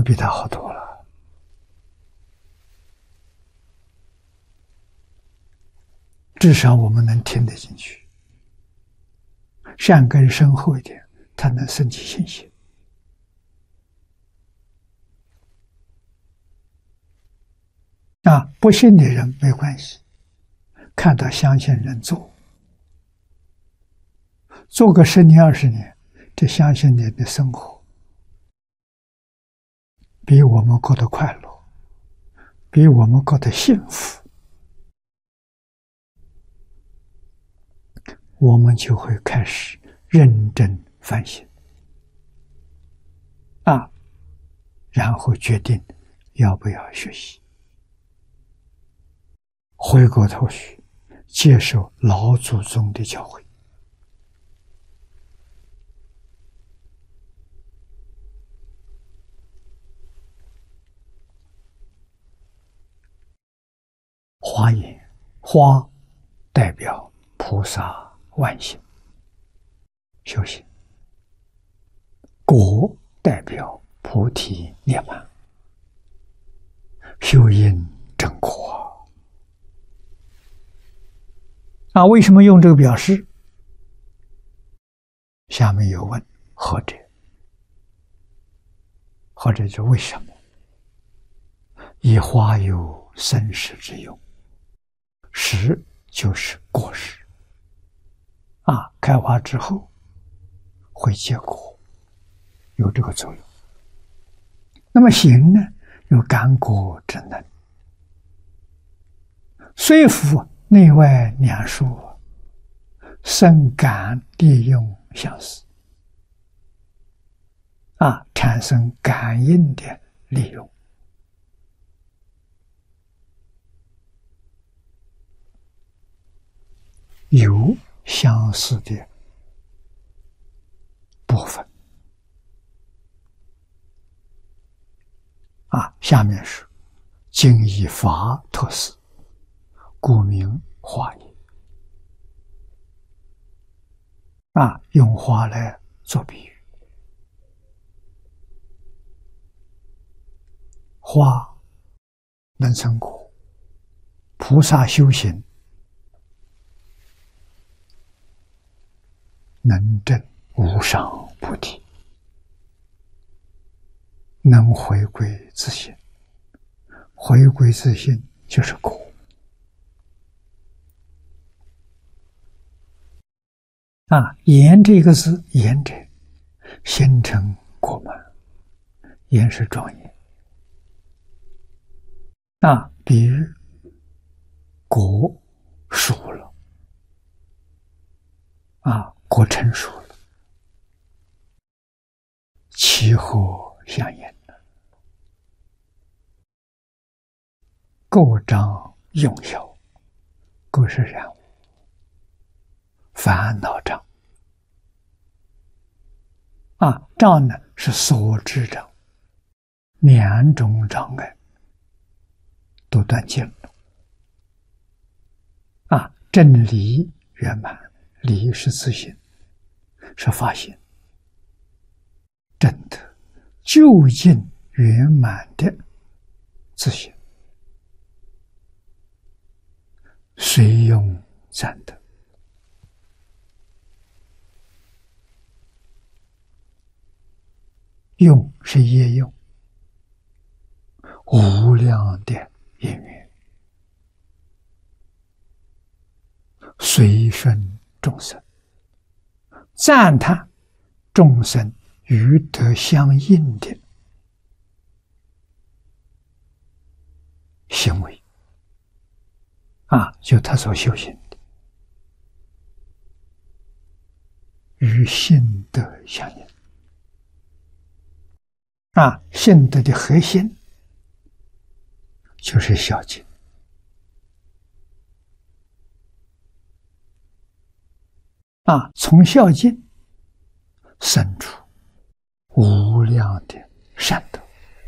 比他好多了。至少我们能听得进去，善根深厚一点，他能升起信心。不信的人没关系，看到相信人做个10年20年，这相信人的生活比我们过得快乐，比我们过得幸福，我们就会开始认真反省然后决定要不要学习，回过头去接受老祖宗的教诲。华严，花代表菩萨万行修行，果代表菩提涅槃修因正果。为什么用这个表示？下面有问，何者？或者就为什么？以花有生实之用，实就是果实开花之后会结果，有这个作用。那么行呢，有感果之能，虽复内外两殊，生感利用相似产生感应的利用。有相似的部分下面是今以法特施，故名花也。用花来做比喻，花能成果，菩萨修行能证无上菩提，能回归自性，回归自性就是果。言这个字，言者心成果满，言是庄严比喻果熟了果成熟了，其后相应了，构障用效，构是染污，烦恼障障呢是所知障，两种障碍都断尽了正理圆满，理是自性，是法性，真的究竟圆满的自性，随用暂得。用是业用，无量的因缘，随顺众生，赞叹众生与德相应的行为就他所修行的，与性德相应性德的核心就是孝敬从孝敬生出无量的善德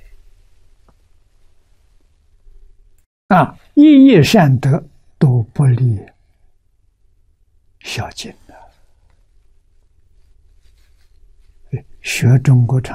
一一善德都不离孝敬的。学中国传